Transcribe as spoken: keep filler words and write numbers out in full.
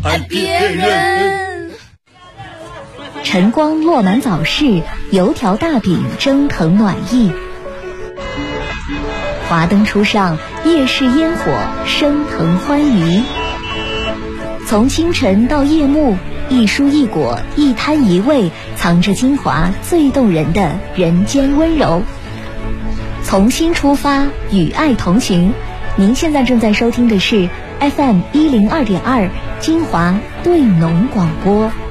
爱别人。 晨光落满早市，油条大饼蒸腾暖意。华灯初上，夜市烟火升腾欢愉。从清晨到夜幕，一蔬一果，一摊一味，藏着金华最动人的人间温柔。从心出发，与爱同行。您现在正在收听的是 F M 一零二点二金华对农广播。